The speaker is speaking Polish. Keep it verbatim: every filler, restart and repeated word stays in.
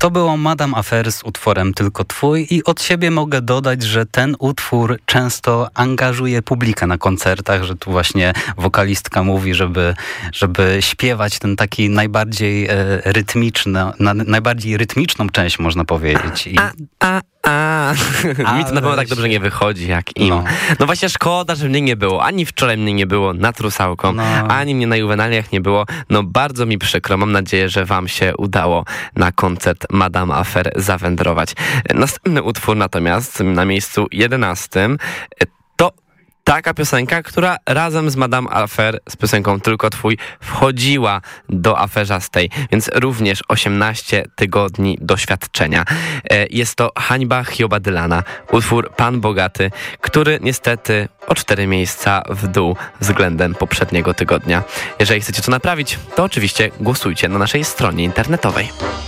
To było Madame Affair z utworem Tylko Twój i od siebie mogę dodać, że ten utwór często angażuje publikę na koncertach, że tu właśnie wokalistka mówi, żeby, żeby śpiewać ten taki najbardziej e, rytmiczny, na, najbardziej rytmiczną część, można powiedzieć. I... A, a, a. Mi to na pewno tak dobrze nie wychodzi jak im. No. no właśnie szkoda, że mnie nie było. Ani wczoraj mnie nie było nad Rusałką, no. ani mnie na Juwenaliach nie było. No bardzo mi przykro. Mam nadzieję, że wam się udało na koncert Madame Affair zawędrować. Następny utwór natomiast na miejscu jedenastym to taka piosenka, która razem z Madame Affair, z piosenką Tylko Twój, wchodziła do aferzastej, więc również osiemnaście tygodni doświadczenia. Jest to Hańba Hioba Dylana, utwór Pan Bogaty, który niestety o cztery miejsca w dół względem poprzedniego tygodnia. Jeżeli chcecie to naprawić, to oczywiście głosujcie na naszej stronie internetowej.